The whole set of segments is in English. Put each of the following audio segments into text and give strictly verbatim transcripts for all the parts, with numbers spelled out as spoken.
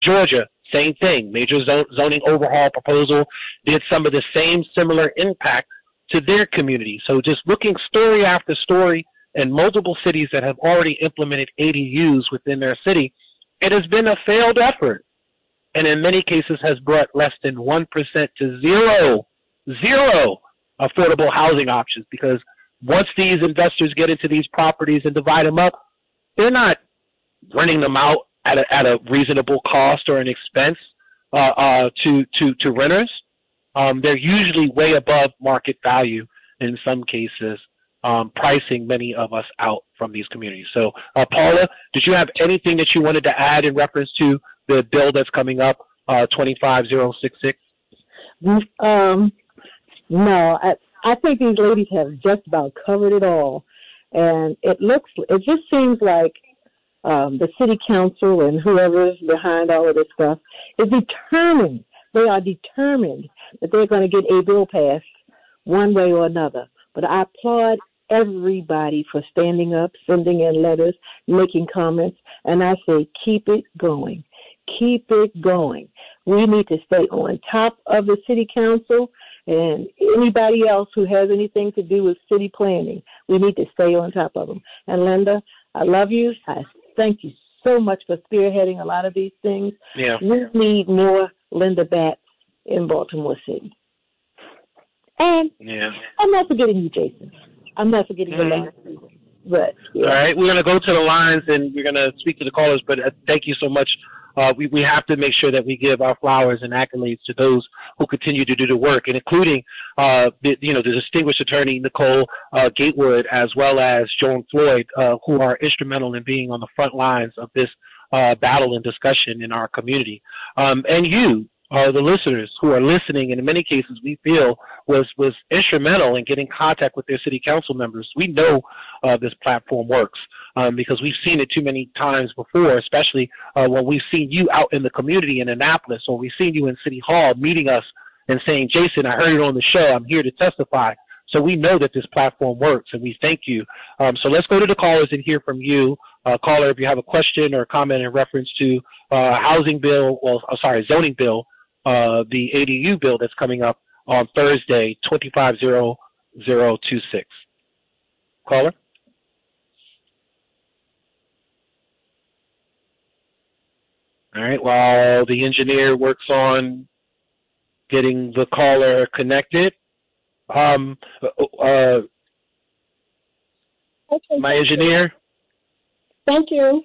Georgia, same thing. Major zoning overhaul proposal did some of the same similar impact to their community. So just looking story after story in multiple cities that have already implemented A D Us within their city, it has been a failed effort. And in many cases has brought less than one percent to zero, zero affordable housing options, because once these investors get into these properties and divide them up, they're not renting them out at a, at a reasonable cost or an expense uh, uh, to, to, to renters. Um, they're usually way above market value in some cases, um, pricing many of us out from these communities. So, uh, Paula, did you have anything that you wanted to add in reference to the bill that's coming up, uh, twenty-five oh sixty-six? Um, no, I, I think these ladies have just about covered it all. And it looks, it just seems like um, the city council and whoever is behind all of this stuff is determined. They are determined that they're going to get a bill passed one way or another. But I applaud everybody for standing up, sending in letters, making comments, and I say keep it going. Keep it going. We need to stay on top of the city council and anybody else who has anything to do with city planning. We need to stay on top of them. And Linda, I love you. I thank you so much for spearheading a lot of these things. Yeah. We need more Linda Batts in Baltimore City. And yeah. I'm not forgetting you, Jason. I'm not forgetting mm-hmm. your last season. But, yeah. All right, we're going to go to the lines and we're going to speak to the callers, but uh, thank you so much. Uh, we, we have to make sure that we give our flowers and accolades to those who continue to do the work, and including, uh, the, you know, the distinguished attorney Nicole uh, Gatewood, as well as Joan Floyd, uh, who are instrumental in being on the front lines of this uh, battle and discussion in our community. Um, and you, uh, the listeners who are listening, and in many cases we feel was, was instrumental in getting contact with their city council members. We know uh, this platform works. Um, because we've seen it too many times before, especially uh, when we've seen you out in the community in Annapolis, or we've seen you in City Hall meeting us and saying, Jason, I heard it on the show. I'm here to testify. So we know that this platform works, and we thank you. Um, so let's go to the callers and hear from you. Uh, caller, if you have a question or a comment in reference to uh, housing bill, well, oh, sorry, zoning bill, uh, the A D U bill that's coming up on Thursday, twenty-five oh oh twenty-six. Caller? All right, while the engineer works on getting the caller connected, um, uh, okay, my engineer. Thank you.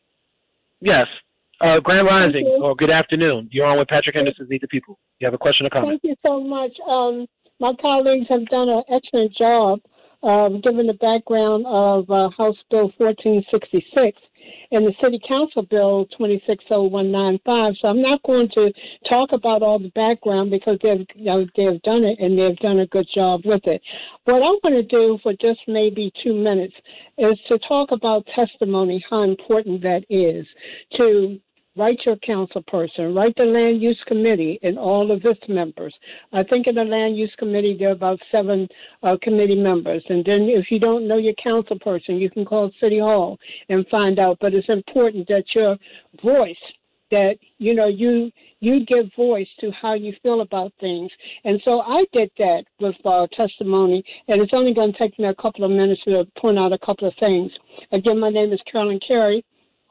Yes, uh, Grand Rising, or good afternoon. You're on with Patrick Henderson's Meet the People. You have a question or comment? Thank you so much. Um, my colleagues have done an excellent job um, given the background of uh, House Bill fourteen sixty-six. And the City Council Bill twenty-six oh one ninety-five. So I'm not going to talk about all the background because they've, you know, they've done it and they've done a good job with it. What I want to do for just maybe two minutes is to talk about testimony, how important that is to write your council person, write the land use committee and all of its members. I think in the land use committee there are about seven uh, committee members. And then if you don't know your council person, you can call City Hall and find out. But it's important that your voice, that, you know, you you give voice to how you feel about things. And so I did that with uh, testimony, and it's only going to take me a couple of minutes to point out a couple of things. Again, my name is Carolyn Carey,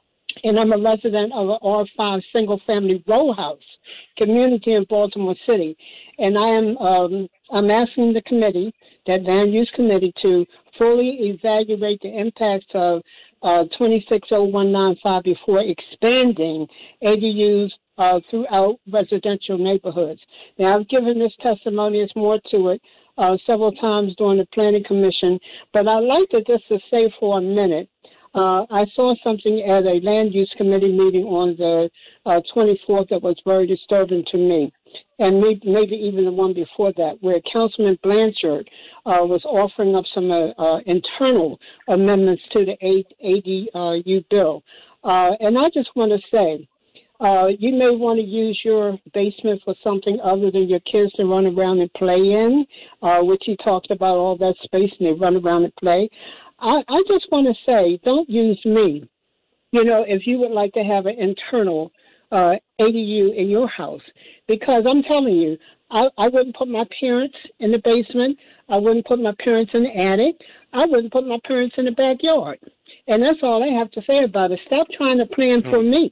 and I'm a resident of an R five single-family row house community in Baltimore City. And I am um, I'm asking the committee, that land use committee, to fully evaluate the impacts of uh, twenty-six oh one ninety-five before expanding A D Us uh, throughout residential neighborhoods. Now, I've given this testimony, there's more to it, uh, several times during the Planning Commission, but I'd like to just to say for a minute, Uh, I saw something at a land use committee meeting on the uh, twenty-fourth that was very disturbing to me, and maybe, maybe even the one before that, where Councilman Blanchard uh, was offering up some uh, uh, internal amendments to the A D U bill. Uh, and I just want to say, uh, you may want to use your basement for something other than your kids to run around and play in, uh, which he talked about all that space and they run around and play. I, I just want to say, don't use me. You know, if you would like to have an internal uh, A D U in your house. Because I'm telling you, I, I wouldn't put my parents in the basement. I wouldn't put my parents in the attic. I wouldn't put my parents in the backyard. And that's all I have to say about it. Stop trying to plan for me.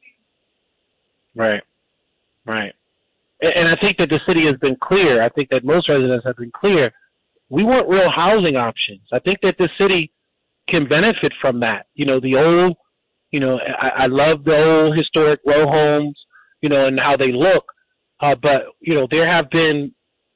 Right, right. And I think that the city has been clear. I think that most residents have been clear. We want real housing options. I think that the city can benefit from that. You know, the old, you know, I, I love the old historic row homes, you know, and how they look. Uh, but, you know, there have been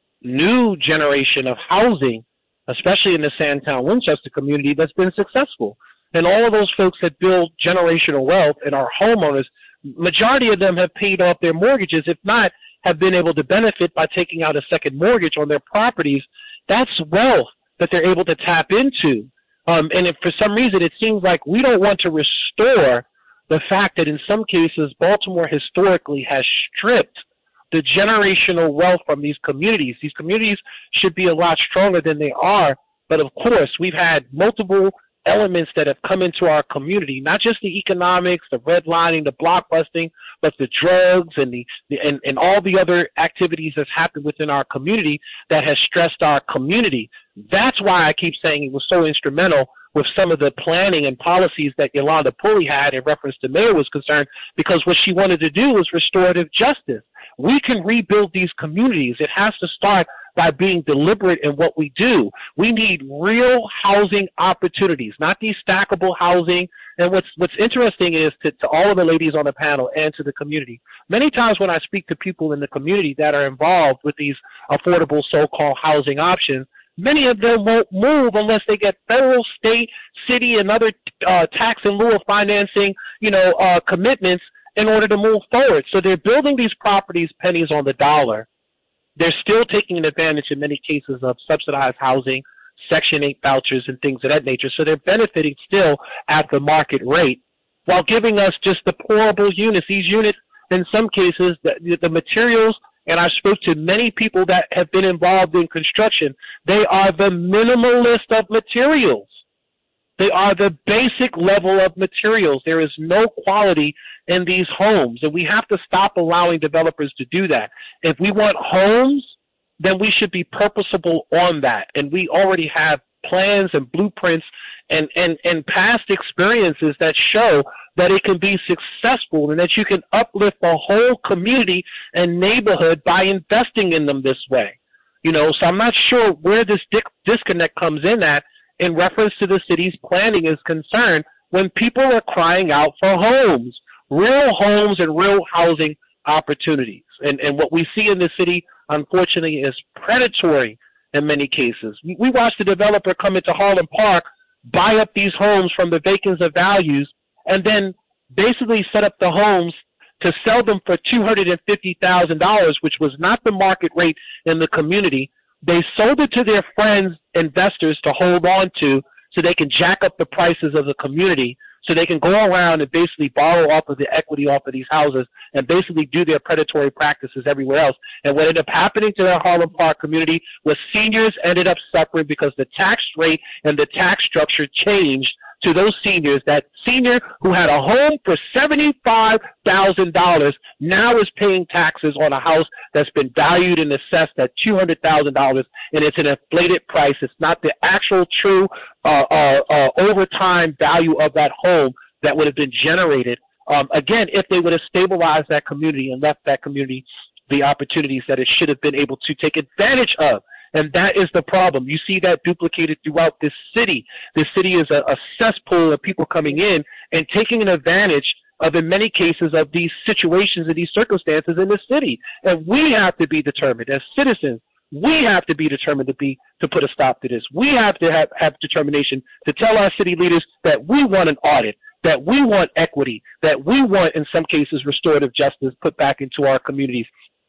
new generation of housing, especially in the Sandtown Winchester community, that's been successful. And all of those folks that build generational wealth and are homeowners, majority of them have paid off their mortgages, if not have been able to benefit by taking out a second mortgage on their properties. That's wealth that they're able to tap into. Um, and if for some reason it seems like we don't want to restore the fact that in some cases Baltimore historically has stripped the generational wealth from these communities. These communities should be a lot stronger than they are. But of course, we've had multiple elements that have come into our community, not just the economics, the redlining, the blockbusting, but the drugs and the, the and, and all the other activities that's happened within our community that has stressed our community. That's why I keep saying it was so instrumental with some of the planning and policies that Yolanda Pulley had in reference to Mayor was concerned, because what she wanted to do was restorative justice. We can rebuild these communities. It has to start by being deliberate in what we do. We need real housing opportunities, not these stackable housing. And what's what's interesting is to, to all of the ladies on the panel and to the community, many times when I speak to people in the community that are involved with these affordable so-called housing options, many of them won't move unless they get federal, state, city, and other uh, tax in lieu of financing, you know, uh, commitments in order to move forward. So they're building these properties pennies on the dollar. They're still taking advantage in many cases of subsidized housing, Section eight vouchers, and things of that nature. So they're benefiting still at the market rate while giving us just deplorable units. These units, in some cases, the, the materials, and I spoke to many people that have been involved in construction, they are the minimalist of materials. They are the basic level of materials. There is no quality in these homes, and we have to stop allowing developers to do that. If we want homes, then we should be purposeful on that, and we already have plans and blueprints and, and, and past experiences that show that it can be successful and that you can uplift a whole community and neighborhood by investing in them this way. You know, so I'm not sure where this disconnect comes in at in reference to the city's planning is concerned when people are crying out for homes, real homes and real housing opportunities. And, and what we see in the city, unfortunately, is predatory in many cases. We, we watched the developer come into Harlem Park, buy up these homes from the vacants of values, and then basically set up the homes to sell them for two hundred fifty thousand dollars, which was not the market rate in the community. They sold it to their friends, investors, to hold on to so they can jack up the prices of the community, so they can go around and basically borrow off of the equity off of these houses and basically do their predatory practices everywhere else. And what ended up happening to the Harlem Park community was seniors ended up suffering because the tax rate and the tax structure changed to those seniors. That senior who had a home for seventy-five thousand dollars now is paying taxes on a house that's been valued and assessed at two hundred thousand dollars, and it's an inflated price. It's not the actual true uh, uh, uh, overtime value of that home that would have been generated, um, again, if they would have stabilized that community and left that community the opportunities that it should have been able to take advantage of. And that is the problem. You see that duplicated throughout this city. This city is a, a cesspool of people coming in and taking an advantage of, in many cases, of these situations and these circumstances in the city. And we have to be determined as citizens. We have to be determined to be to put a stop to this. We have to have, have determination to tell our city leaders that we want an audit, that we want equity, that we want, in some cases, restorative justice put back into our communities.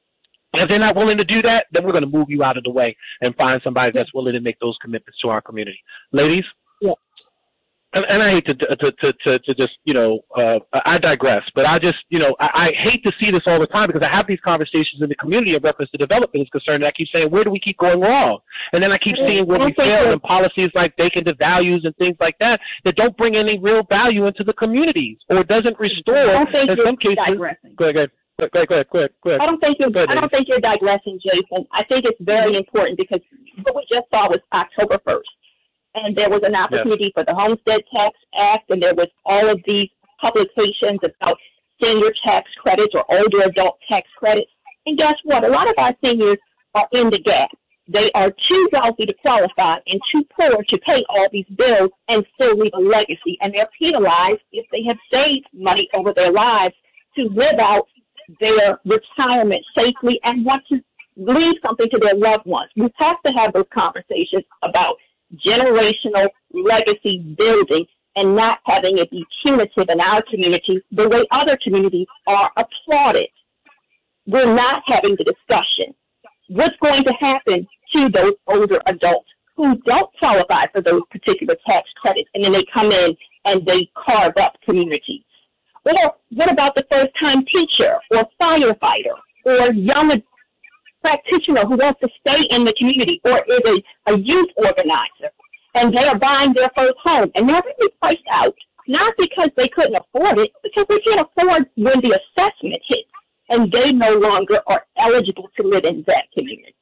If they're not willing to do that, then we're going to move you out of the way and find somebody that's willing to make those commitments to our community. Ladies? Yeah. And, and I hate to, to to to to just you know uh, I digress, but I just you know I, I hate to see this all the time because I have these conversations in the community in reference to development is concerned. And I keep saying, where do we keep going wrong? And then I keep seeing where we fail in policies like vacant values and things like that that don't bring any real value into the communities or doesn't restore. In some cases, digressing. Go ahead, go ahead, go ahead, go ahead, go ahead. I don't think you're. Ahead, I don't think you're digressing, Jason. I think it's very important because what we just saw was October first. And there was an opportunity yes. for the Homestead Tax Act, and there was all of these publications about senior tax credits or older adult tax credits. And guess what? A lot of our seniors are in the gap. They are too wealthy to qualify and too poor to pay all these bills and still leave a legacy. And they're penalized if they have saved money over their lives to live out their retirement safely and want to leave something to their loved ones. We have to have those conversations about generational legacy building and not having it be punitive in our community the way other communities are applauded. We're not having the discussion. What's going to happen to those older adults who don't qualify for those particular tax credits and then they come in and they carve up communities? Or what about the first-time teacher or firefighter or young practitioner who wants to stay in the community or is a, a youth organizer and they are buying their first home and they're really priced out, not because they couldn't afford it, because they can't afford when the assessment hits and they no longer are eligible to live in that community.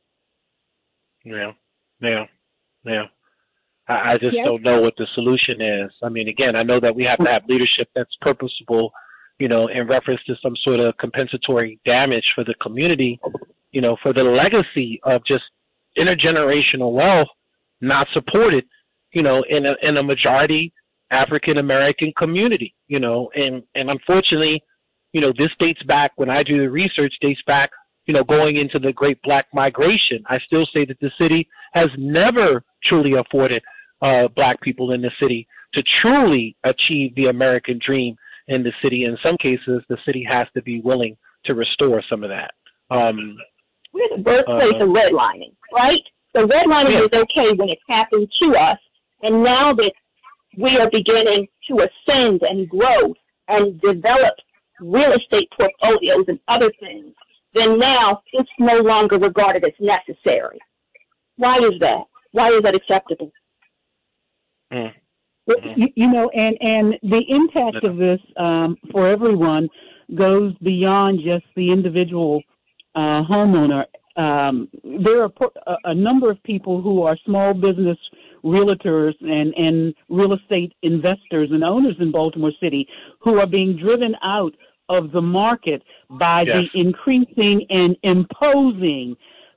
Yeah, yeah, yeah. I, I just yep. don't know what the solution is. I mean, again, I know that we have to have leadership that's purposeful, you know, in reference to some sort of compensatory damage for the community, you know, for the legacy of just intergenerational wealth not supported, you know, in a, in a majority African-American community, you know, and, and unfortunately, you know, this dates back, when I do the research, dates back, you know, going into the Great Black Migration. I still say that the city has never truly afforded uh, Black people in the city to truly achieve the American dream in the city. In some cases, the city has to be willing to restore some of that. Um, We're the birthplace uh, of redlining, right? So redlining yeah. is okay when it's happened to us, and now that we are beginning to ascend and grow and develop real estate portfolios and other things, then now it's no longer regarded as necessary. Why is that? Why is that acceptable? Mm. You, you know, and, and the impact of this um, for everyone goes beyond just the individual uh, homeowner. Um, there are a, a number of people who are small business realtors and, and real estate investors and owners in Baltimore City who are being driven out of the market by yes. the increasing and imposing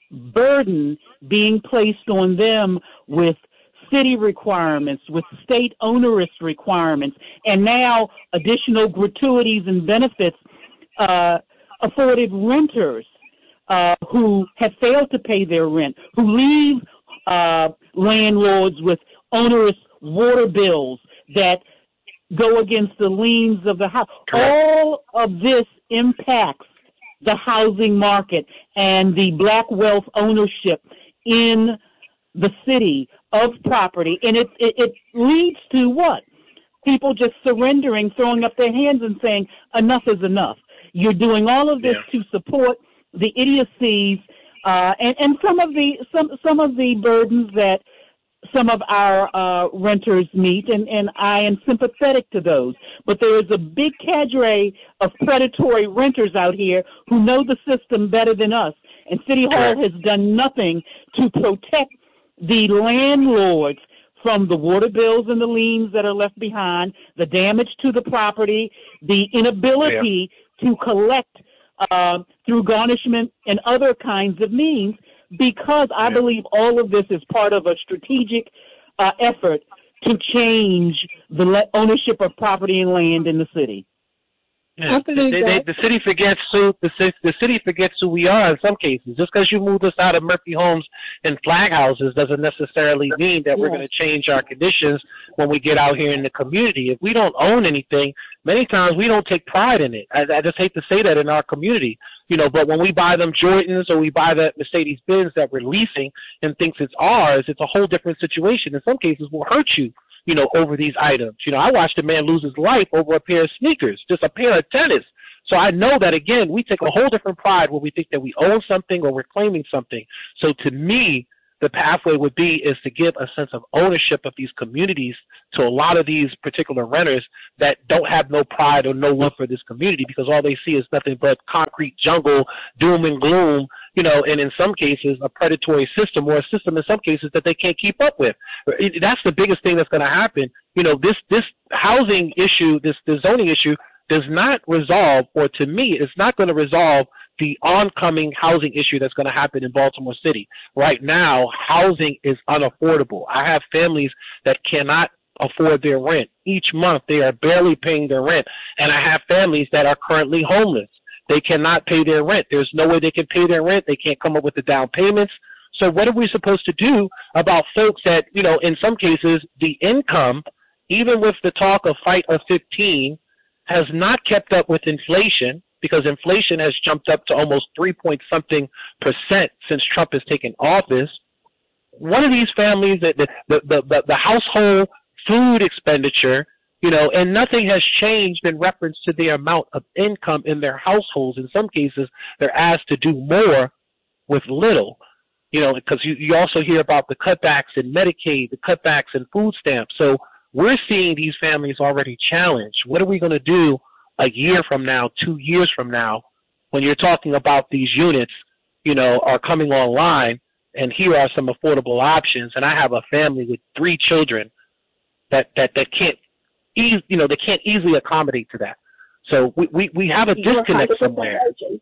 burden being placed on them with city requirements, with state onerous requirements, and now additional gratuities and benefits uh, afforded renters uh, who have failed to pay their rent, who leave uh, landlords with onerous water bills that go against the liens of the house. Correct. All of this impacts the housing market and the Black wealth ownership in the city of property. And it, it, it leads to what? People just surrendering, throwing up their hands and saying, enough is enough. You're doing all of this yeah. to support the idiocies uh, and, and some of the some some of the burdens that some of our uh, renters meet, and, and I am sympathetic to those. But there is a big cadre of predatory renters out here who know the system better than us. And City Hall has done nothing to protect the landlords from the water bills and the liens that are left behind, the damage to the property, the inability yeah. to collect uh, through garnishment and other kinds of means, because I yeah. believe all of this is part of a strategic uh, effort to change the le- ownership of property and land in the city. Yeah. They, they, the city forgets who the, the city forgets who we are in some cases. Just because you moved us out of Murphy Homes and flag houses doesn't necessarily mean that we're going to change our conditions when we get out here in the community. If we don't own anything, many times we don't take pride in it. I, I just hate to say that in our community, you know. But when we buy them Jordans or we buy that Mercedes-Benz that we're leasing and thinks it's ours, it's a whole different situation. In some cases, will hurt you. you know, over these items. You know, I watched a man lose his life over a pair of sneakers, just a pair of tennis. So I know that, again, we take a whole different pride when we think that we own something or we're claiming something. So to me, the pathway would be is to give a sense of ownership of these communities to a lot of these particular renters that don't have no pride or no love for this community, because all they see is nothing but concrete jungle, doom and gloom, you know, and in some cases a predatory system, or a system in some cases that they can't keep up with. That's the biggest thing that's going to happen. You know, this this housing issue, this, this zoning issue does not resolve, or to me, it's not going to resolve the oncoming housing issue that's going to happen in Baltimore City. Right now, housing is unaffordable. I have families that cannot afford their rent. Each month, they are barely paying their rent. And I have families that are currently homeless. They cannot pay their rent. There's no way they can pay their rent. They can't come up with the down payments. So what are we supposed to do about folks that, you know, in some cases, the income, even with the talk of fight of fifteen, has not kept up with inflation, because inflation has jumped up to almost three point something percent since Trump has taken office. One of these families, the, the, the, the, the household food expenditure, you know, and nothing has changed in reference to the amount of income in their households. In some cases, they're asked to do more with little, you know, because you, you also hear about the cutbacks in Medicaid, the cutbacks in food stamps. So we're seeing these families already challenged. What are we going to do a year from now, two years from now, when you're talking about these units, you know, are coming online, and here are some affordable options, and I have a family with three children that, that, that can't, eas- you know, they can't easily accommodate to that. So we, we, we have a disconnect somewhere.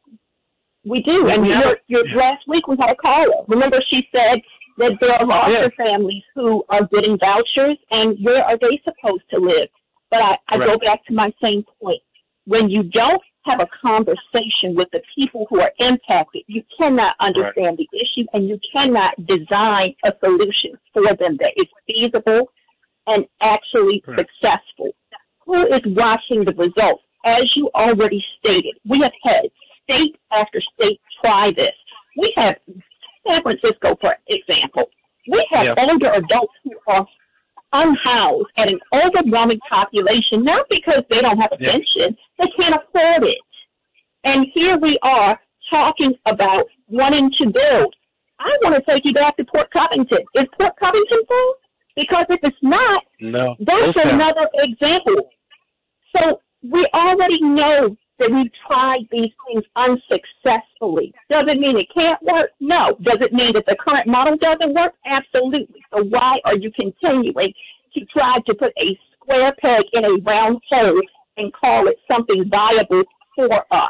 We do, and your, your, last week we had a caller. Remember, she said that there are lots of families who are getting vouchers, and where are they supposed to live? But I, I right. go back to my same point. When you don't have a conversation with the people who are impacted, you cannot understand right. the issue, and you cannot design a solution for them that is feasible and actually right. successful. Who is watching the results? As you already stated, we have had state after state try this. We have San Francisco, for example. We have yeah. older adults who are unhoused and an overwhelming population, not because they don't have a yeah. pension, they can't afford it. And here we are talking about wanting to build. I want to take you back to Port Covington. Is Port Covington full? Because if it's not, no, that's okay. another example. So we already know that we've tried these things unsuccessfully. Does it mean it can't work? No. Does it mean that the current model doesn't work? Absolutely. So why are you continuing to try to put a square peg in a round hole and call it something viable for us?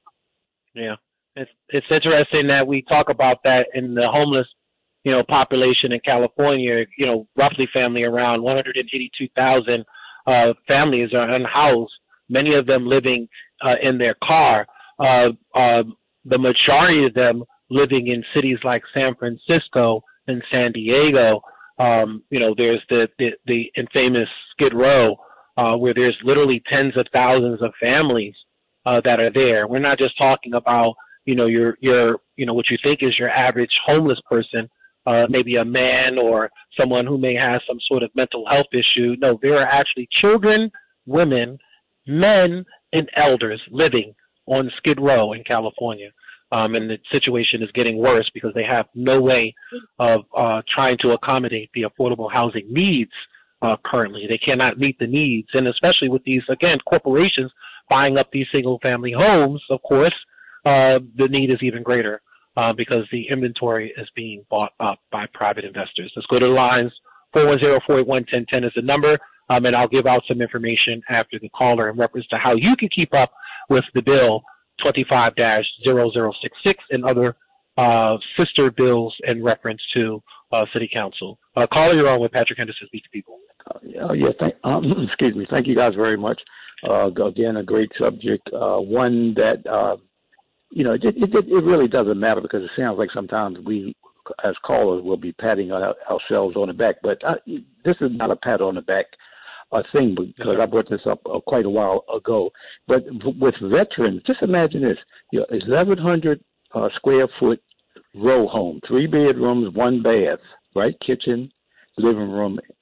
Yeah. It's it's interesting that we talk about that in the homeless, you know, population in California. You know, roughly family around one hundred eighty-two thousand uh, families are unhoused, many of them living uh, in their car, uh, uh, the majority of them living in cities like San Francisco and San Diego. Um, you know, there's the, the, the infamous Skid Row, uh, where there's literally tens of thousands of families uh, that are there. We're not just talking about, you know, your, your, you know, what you think is your average homeless person, uh, maybe a man or someone who may have some sort of mental health issue. No, there are actually children, women, men, and elders living on Skid Row in California. Um, and the situation is getting worse because they have no way of uh, trying to accommodate the affordable housing needs uh, currently. They cannot meet the needs. And especially with these, again, corporations buying up these single-family homes, of course, uh, the need is even greater uh, because the inventory is being bought up by private investors. Let's go to the lines. four one zero, four eight one, one zero one zero is the number. Um, and I'll give out some information after the caller in reference to how you can keep up with the bill twenty-five dash zero zero six six and other uh, sister bills in reference to uh, City Council. Uh, caller, you're on with Patrick Henderson, Speak to People. Uh, yeah, thank, um, excuse me. Thank you guys very much. Uh, again, a great subject. Uh, one that, uh, you know, it, it, it really doesn't matter because it sounds like sometimes we, as callers, will be patting our, ourselves on the back. But uh, this is not a pat on the back a thing because I brought this up uh, quite a while ago. But with veterans, just imagine this: you know, eleven hundred uh, square foot row home, three bedrooms, one bath, right? Kitchen, living room, and,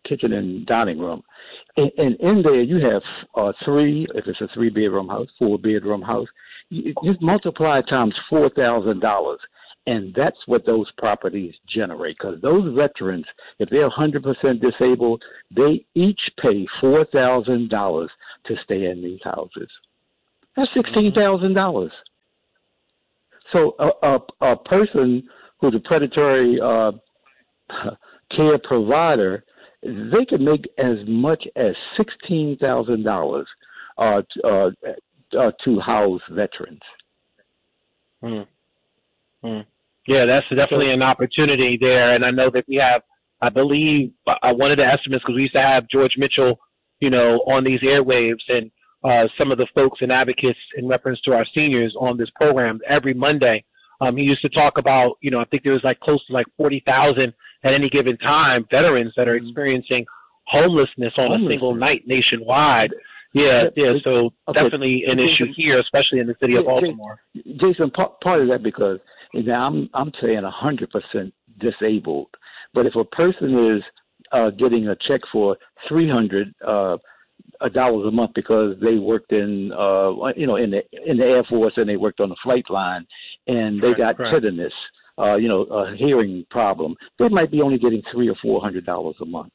kitchen and dining room. And, and in there you have uh, three, if it's a three-bedroom house, four-bedroom house, you just multiply times four thousand dollars. And that's what those properties generate, because those veterans, if they're one hundred percent disabled, they each pay four thousand dollars to stay in these houses. That's sixteen thousand dollars. So a, a, a person who's a predatory uh, care provider, they can make as much as sixteen thousand dollars uh, uh, uh, to house veterans. Hmm. Hmm. Yeah, that's definitely an opportunity there. And I know that we have, I believe, uh, one of the estimates, because we used to have George Mitchell, you know, on these airwaves, and uh, some of the folks and advocates in reference to our seniors on this program every Monday. Um, he used to talk about, you know, I think there was like close to like forty thousand at any given time veterans that are experiencing homelessness on homelessness. a single night nationwide. Yeah, yeah. So okay. definitely an issue here, especially in the city of Baltimore. Jason, part, part of that because now I'm I'm saying one hundred percent disabled, but if a person is uh, getting a check for three hundred uh, dollars a month because they worked in uh, you know in the in the Air Force and they worked on the flight line and they right, got right. tinnitus, uh, you know, a hearing problem, they might be only getting three or four hundred dollars a month.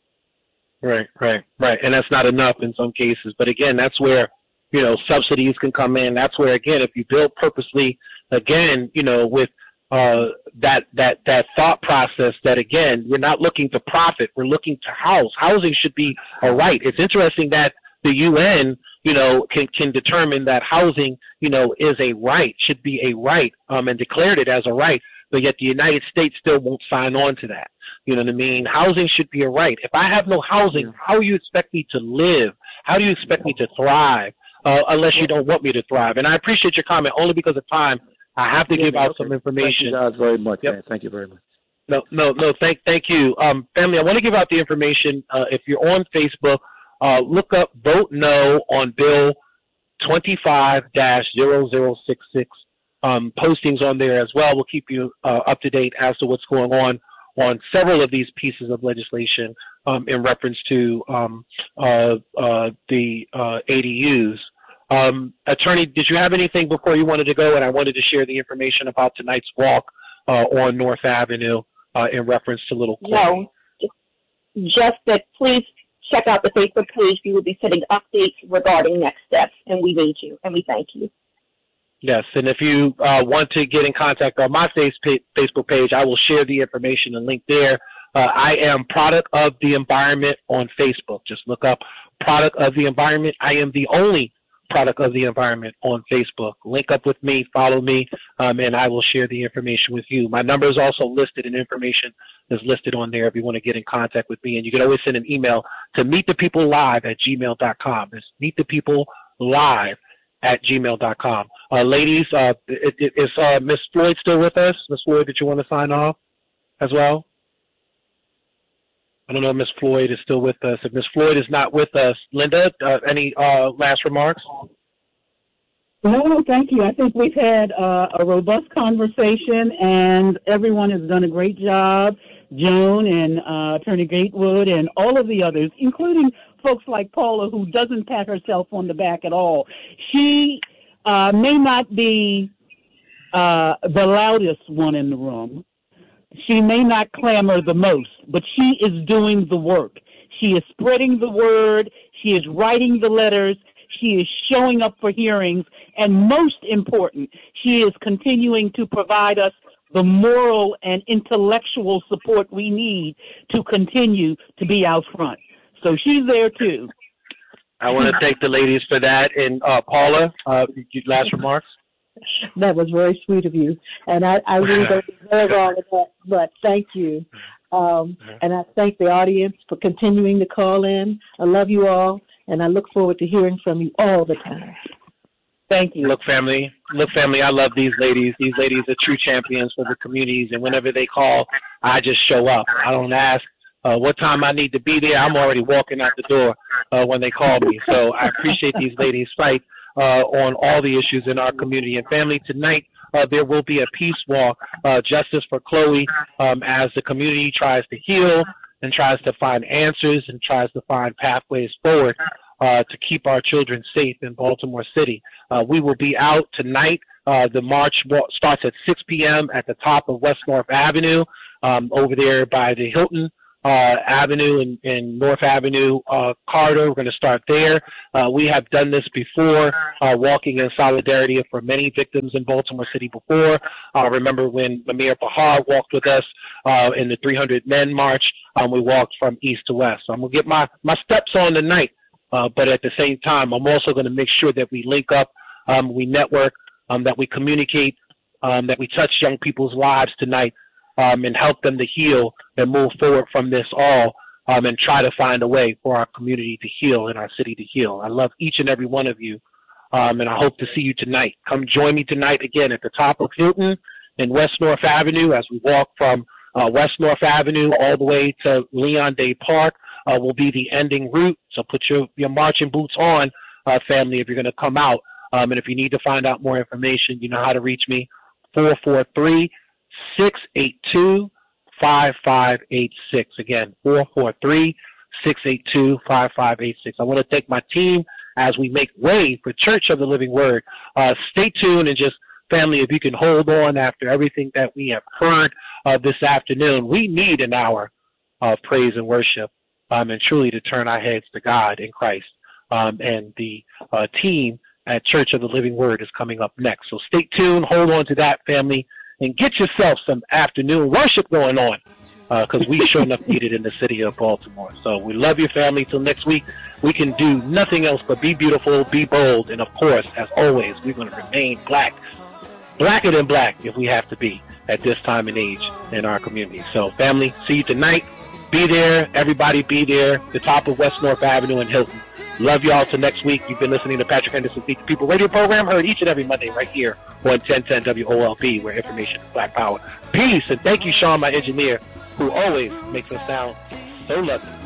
Right, right, right. And that's not enough in some cases. But again, that's where, you know, subsidies can come in. That's where, again, if you build purposely, again, you know, with uh, that, that, that thought process that, again, we're not looking to profit. We're looking to house. Housing should be a right. It's interesting that the U N, you know, can, can determine that housing, you know, is a right, should be a right, um, and declared it as a right. But yet the United States still won't sign on to that. You know what I mean? Housing should be a right. If I have no housing, how do you expect me to live? How do you expect me to thrive uh, unless you don't want me to thrive? And I appreciate your comment only because of time. I have to yeah, give out okay. some information. Thank you guys very much, yep. man. Thank you very much. No, no, no. Thank, thank you, um, family. I want to give out the information. Uh, if you're on Facebook, uh, look up Vote No on Bill twenty-five dash zero zero six six. Um, postings on there as well. We'll keep you uh, up to date as to what's going on on several of these pieces of legislation um, in reference to um, uh, uh, the uh, A D Us. Um, Attorney, did you have anything before you wanted to go? And I wanted to share the information about tonight's walk uh, on North Avenue uh, in reference to Little Chloe. No, just that please check out the Facebook page. We will be sending updates regarding next steps, and we need you, and we thank you. Yes, and if you uh, want to get in contact on my face Facebook page, I will share the information and link there. Uh, I am Product of the Environment on Facebook. Just look up Product of the Environment. I am the only Product of the Environment on Facebook. Link up with me, follow me, um, and I will share the information with you. My number is also listed, and information is listed on there if you want to get in contact with me. And you can always send an email to meetthepeoplelive at gmail dot com. It's meetthepeoplelive at gmail dot com. Uh, ladies, uh, it, it, is uh, Miz Floyd still with us? Miz Floyd, did you want to sign off as well? I don't know if Miz Floyd is still with us. If Miz Floyd is not with us, Linda, uh, any uh, last remarks? No, thank you. I think we've had uh, a robust conversation, and everyone has done a great job. Joan and uh, Attorney Gatewood and all of the others, including folks like Paula, who doesn't pat herself on the back at all. She uh, may not be uh, the loudest one in the room. She may not clamor the most, but she is doing the work. She is spreading the word. She is writing the letters. She is showing up for hearings. And most important, she is continuing to provide us the moral and intellectual support we need to continue to be out front. So she's there too. I want to thank the ladies for that. And uh, Paula, uh, last remarks? That was very sweet of you. And I, I really don't deserve all of that, but thank you. Um, and I thank the audience for continuing to call in. I love you all, and I look forward to hearing from you all the time. Thank you. Look, family, look, family, I love these ladies. These ladies are true champions for the communities, and whenever they call, I just show up. I don't ask uh, what time I need to be there. I'm already walking out the door uh, when they call me. So I appreciate these ladies' fight uh, on all the issues in our community. And family, tonight uh, there will be a peace walk, uh, Justice for Chloe, um, as the community tries to heal and tries to find answers and tries to find pathways forward uh, to keep our children safe in Baltimore City. Uh, we will be out tonight. Uh, the march starts at six p.m. at the top of West North Avenue, um, over there by the Hilton uh, Avenue and, and North Avenue uh, corridor. We're going to start there. Uh, we have done this before, uh, walking in solidarity for many victims in Baltimore City before. I uh, remember when Amir Bahar walked with us uh, in the three hundred men march. Um, we walked from east to west. So I'm going to get my, my steps on tonight, uh, but at the same time, I'm also going to make sure that we link up, um, we network, um, that we communicate, um, that we touch young people's lives tonight, um, and help them to heal and move forward from this all, um, and try to find a way for our community to heal and our city to heal. I love each and every one of you, um, and I hope to see you tonight. Come join me tonight again at the top of Hilton and West North Avenue as we walk from uh, West North Avenue all the way to Leon Day Park. Uh, will be the ending route, so put your, your marching boots on, uh, family, if you're going to come out. Um, and if you need to find out more information, you know how to reach me, four four three, six eight two, five five eight six. Again, four four three, six eight two, five five eight six. I want to thank my team as we make way for Church of the Living Word. Uh, stay tuned and just, family, if you can hold on after everything that we have heard uh, this afternoon. We need an hour of praise and worship, um, and truly to turn our heads to God in Christ. Um, and the uh, team at Church of the Living Word is coming up next. So stay tuned, hold on to that, family, and get yourself some afternoon worship going on, because uh, we sure enough need it in the city of Baltimore. So we love your family. Till next week, we can do nothing else but be beautiful, be bold, and of course, as always, we're going to remain black, blacker than black if we have to be at this time and age in our community. So family, see you tonight. Be there. Everybody be there. The top of West North Avenue in Hilton. Love y'all till next week. You've been listening to Patrick Henderson Feed the People radio program, heard each and every Monday right here on ten ten W O L B, where information is black power. Peace, and thank you, Sean, my engineer, who always makes us sound so lovely.